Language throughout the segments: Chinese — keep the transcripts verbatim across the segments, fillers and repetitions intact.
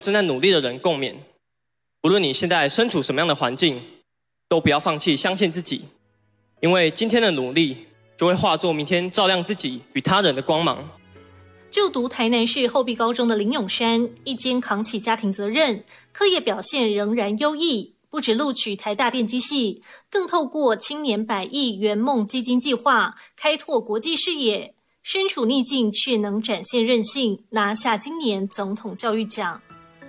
正在努力的人共勉。无论你现在身处什么样的环境，都不要放弃相信自己，因为今天的努力就会化作明天照亮自己与他人的光芒。 就读台南市后壁高中的林永山，一肩扛起家庭责任，课业表现仍然优异，不止录取台大电机系，更透过青年百亿圆梦基金计划开拓国际视野，身处逆境却能展现韧性，拿下今年总统教育奖。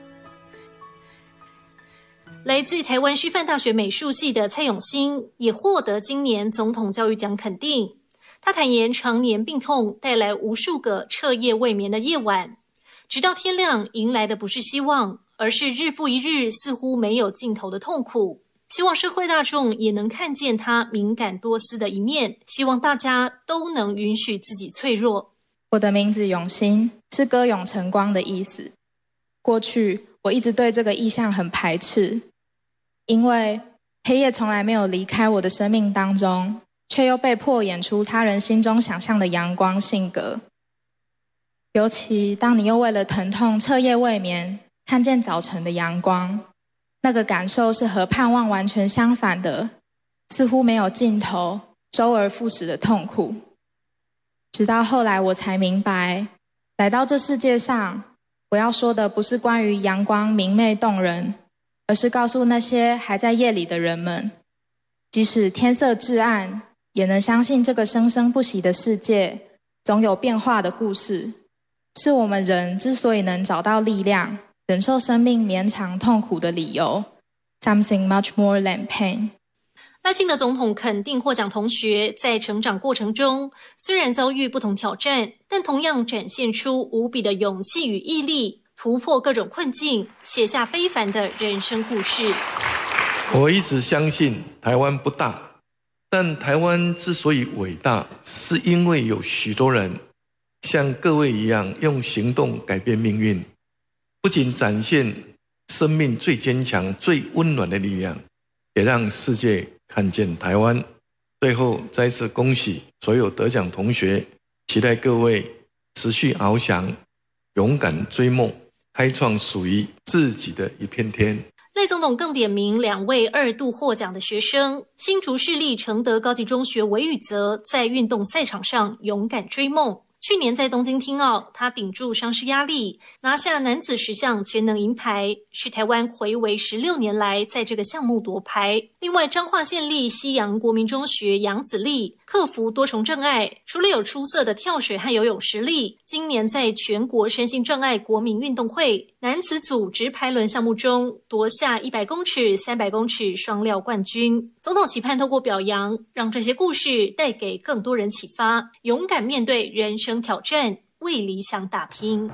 来自台湾师范大学美术系的蔡永兴也获得今年总统教育奖肯定。他坦言常年病痛带来无数个彻夜未眠的夜晚，直到天亮迎来的不是希望，而是日复一日似乎没有尽头的痛苦。希望社会大众也能看见他敏感多思的一面，希望大家都能允许自己脆弱。 我的名字永兴，是歌咏晨光的意思。过去我一直对这个意象很排斥，因为黑夜从来没有离开我的生命当中，却又被迫演出他人心中想象的阳光性格。尤其当你又为了疼痛彻夜未眠，看见早晨的阳光，那个感受是和盼望完全相反的，似乎没有尽头，周而复始的痛苦。直到后来我才明白，来到这世界上，我要说的不是关于阳光明媚动人，而是告诉那些还在夜里的人们，即使天色至暗，也能相信这个生生不息的世界总有变化的故事，是我们人之所以能找到力量，忍受生命绵长痛苦的理由。 Something much more than pain。 赖清德总统肯定获奖同学在成长过程中虽然遭遇不同挑战，但同样展现出无比的勇气与毅力，突破各种困境，写下非凡的人生故事。 我一直相信台湾不大，但台湾之所以伟大，是因为有许多人像各位一样用行动改变命运，不仅展现生命最坚强最温暖的力量，也让世界看见台湾。最后再次恭喜所有得奖同学，期待各位持续翱翔，勇敢追梦，开创属于自己的一片天。 赖总统更点名两位二度获奖的学生，新竹市立承德高级中学韦宇泽在运动赛场上勇敢追梦。去年在东京听奥，他顶住伤势压力，拿下男子十项全能银牌，是台湾睽违十六年来在这个项目夺牌。另外，彰化县立西洋国民中学杨子立克服多重障碍，除了有出色的跳水和游泳实力，今年在全国身心障碍国民运动会男子组直排轮项目中夺下一百公尺、三百公尺双料冠军。总统期盼透过表扬，让这些故事带给更多人启发，勇敢面对人生挑战，为理想打拼。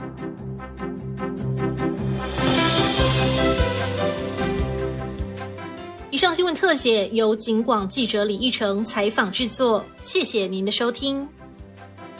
以上新闻特写由警广记者李义成采访制作，谢谢您的收听。